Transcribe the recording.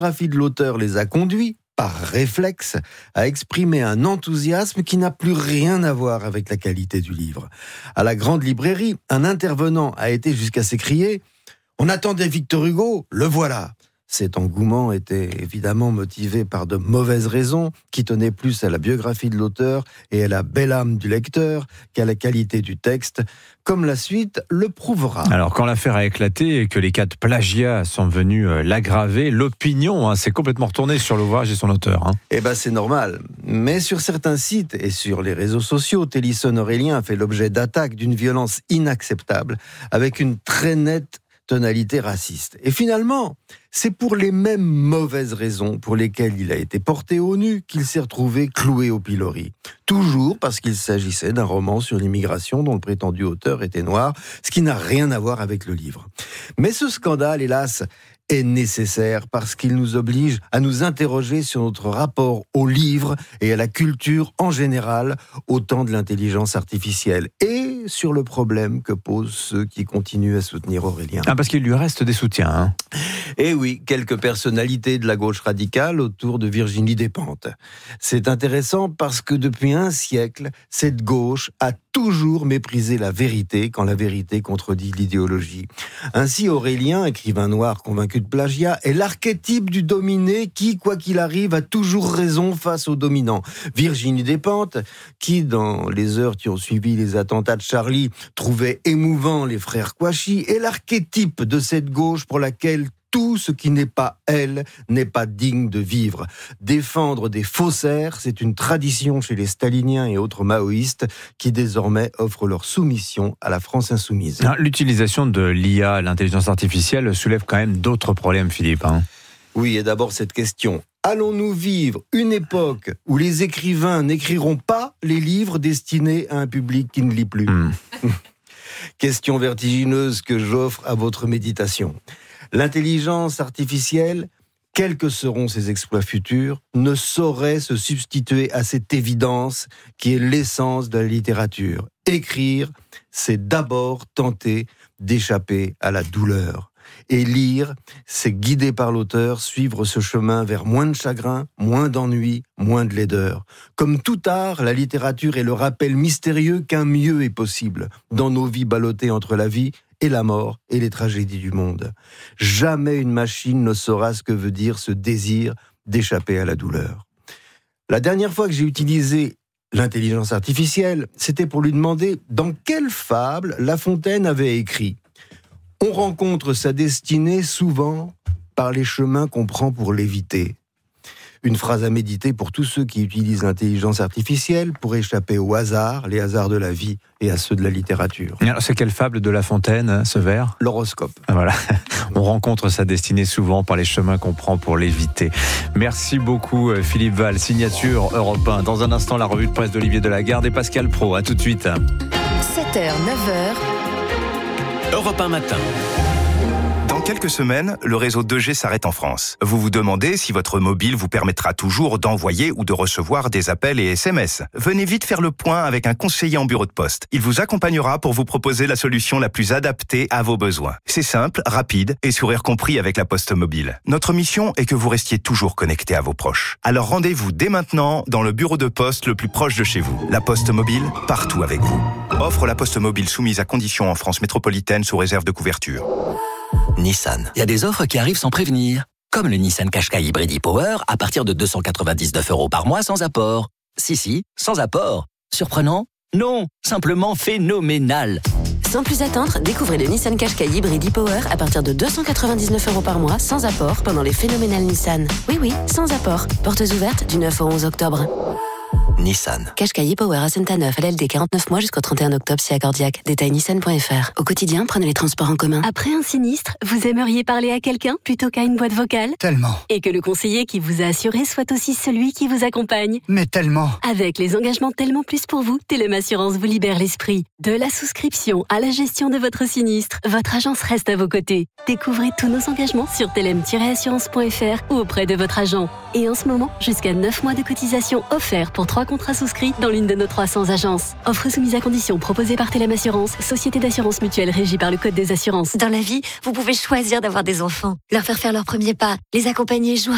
biographie de l'auteur les a conduits, par réflexe, à exprimer un enthousiasme qui n'a plus rien à voir avec la qualité du livre. À la grande librairie, un intervenant a été jusqu'à s'écrier « On attendait Victor Hugo, le voilà !» Cet engouement était évidemment motivé par de mauvaises raisons qui tenaient plus à la biographie de l'auteur et à la belle âme du lecteur qu'à la qualité du texte, comme la suite le prouvera. Alors, quand l'affaire a éclaté et que les cas de plagiat sont venus l'aggraver, l'opinion s'est complètement retournée sur l'ouvrage et son auteur. Eh ben, c'est normal. Mais sur certains sites et sur les réseaux sociaux, Tennyson Aurélien a fait l'objet d'attaques d'une violence inacceptable, avec une très nette tonalité raciste. Et finalement, c'est pour les mêmes mauvaises raisons pour lesquelles il a été porté au nu qu'il s'est retrouvé cloué au pilori. Toujours parce qu'il s'agissait d'un roman sur l'immigration dont le prétendu auteur était noir, ce qui n'a rien à voir avec le livre. Mais ce scandale, hélas, est nécessaire parce qu'il nous oblige à nous interroger sur notre rapport au livre et à la culture en général au temps de l'intelligence artificielle et sur le problème que posent ceux qui continuent à soutenir Aurélien. Parce qu'il lui reste des soutiens. Et oui, quelques personnalités de la gauche radicale autour de Virginie Despentes. C'est intéressant parce que depuis un siècle, cette gauche a toujours méprisé la vérité quand la vérité contredit l'idéologie. Ainsi, Aurélien, écrivain noir convaincu de plagiat, est l'archétype du dominé qui, quoi qu'il arrive, a toujours raison face au dominant. Virginie Despentes, qui, dans les heures qui ont suivi les attentats de Charlie, trouvait émouvant les frères Kouachi, est l'archétype de cette gauche pour laquelle tout ce qui n'est pas elle n'est pas digne de vivre. Défendre des faussaires, c'est une tradition chez les staliniens et autres maoïstes qui désormais offrent leur soumission à la France insoumise. L'utilisation de l'IA, l'intelligence artificielle, soulève quand même d'autres problèmes, Philippe. Oui, et d'abord cette question. Allons-nous vivre une époque où les écrivains n'écriront pas les livres destinés à un public qui ne lit plus ? Question vertigineuse que j'offre à votre méditation. L'intelligence artificielle, quels que seront ses exploits futurs, ne saurait se substituer à cette évidence qui est l'essence de la littérature. Écrire, c'est d'abord tenter d'échapper à la douleur. Et lire, c'est guider par l'auteur, suivre ce chemin vers moins de chagrin, moins d'ennui, moins de laideur. Comme tout art, la littérature est le rappel mystérieux qu'un mieux est possible dans nos vies ballottées entre la vie et la mort et les tragédies du monde. Jamais une machine ne saura ce que veut dire ce désir d'échapper à la douleur. La dernière fois que j'ai utilisé l'intelligence artificielle, c'était pour lui demander dans quelle fable La Fontaine avait écrit « On rencontre sa destinée souvent par les chemins qu'on prend pour l'éviter ». Une phrase à méditer pour tous ceux qui utilisent l'intelligence artificielle pour échapper au hasard, les hasards de la vie et à ceux de la littérature. Alors, c'est quelle fable de La Fontaine, ce vers ? L'horoscope. Voilà. On rencontre sa destinée souvent par les chemins qu'on prend pour l'éviter. Merci beaucoup, Philippe Val. Signature Europe 1. Dans un instant, la revue de presse d'Olivier Delagarde et Pascal Praud. À tout de suite. 7h, 9h. Europe 1 matin. Dans quelques semaines, le réseau 2G s'arrête en France. Vous vous demandez si votre mobile vous permettra toujours d'envoyer ou de recevoir des appels et SMS. Venez vite faire le point avec un conseiller en bureau de poste. Il vous accompagnera pour vous proposer la solution la plus adaptée à vos besoins. C'est simple, rapide et sourire compris avec la Poste Mobile. Notre mission est que vous restiez toujours connecté à vos proches. Alors rendez-vous dès maintenant dans le bureau de poste le plus proche de chez vous. La Poste Mobile, partout avec vous. Offre la Poste Mobile soumise à conditions en France métropolitaine sous réserve de couverture. Nissan. Il y a des offres qui arrivent sans prévenir. Comme le Nissan Qashqai Hybrid e-Power à partir de 299 € par mois sans apport. Si, sans apport. Surprenant ? Non, simplement phénoménal. Sans plus attendre, découvrez le Nissan Qashqai Hybrid e-Power à partir de 299 € par mois sans apport pendant les phénoménales Nissan. Oui, sans apport. Portes ouvertes du 9 au 11 octobre. Nissan. Qashqai e-Power à Saint-Neuf, LLD 49 mois jusqu'au 31 octobre si accordiaque. Détail nissan.fr. Au quotidien, prenez les transports en commun. Après un sinistre, vous aimeriez parler à quelqu'un plutôt qu'à une boîte vocale ? Tellement. Et que le conseiller qui vous a assuré soit aussi celui qui vous accompagne ? Mais tellement. Avec les engagements Tellement Plus pour vous, Telem Assurance vous libère l'esprit. De la souscription à la gestion de votre sinistre, votre agence reste à vos côtés. Découvrez tous nos engagements sur telem-assurance.fr ou auprès de votre agent. Et en ce moment, jusqu'à 9 mois de cotisation offerts pour 3 contrats souscrits dans l'une de nos 300 agences. Offre soumise à conditions proposée par Telem Assurance, société d'assurance mutuelle régie par le Code des assurances. Dans la vie, vous pouvez choisir d'avoir des enfants, leur faire leur premier pas, les accompagner jour